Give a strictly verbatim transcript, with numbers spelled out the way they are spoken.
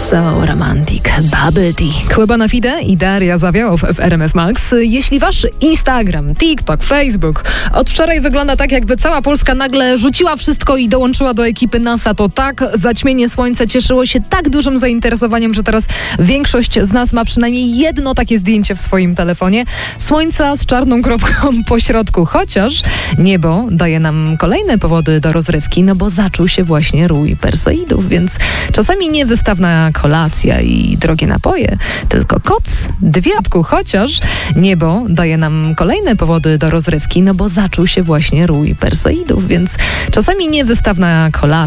So romantic, bubble tea. Kłebana Fide i Daria Zawiałow w R M F Max. Jeśli wasz Instagram, TikTok, Facebook od wczoraj wygląda tak, jakby cała Polska nagle rzuciła wszystko i dołączyła do ekipy NASA, to tak, zaćmienie słońca cieszyło się tak dużym zainteresowaniem, że teraz większość z nas ma przynajmniej jedno takie zdjęcie w swoim telefonie. Słońca z czarną kropką po środku, chociaż niebo daje nam kolejne powody do rozrywki, no bo zaczął się właśnie rój Perseidów, więc czasami nie wystawna kolacja i drogie napoje, tylko koc, dwiatku, chociaż niebo daje nam kolejne powody do rozrywki, no bo zaczął się właśnie rój Perseidów, więc czasami nie wystawna kolacja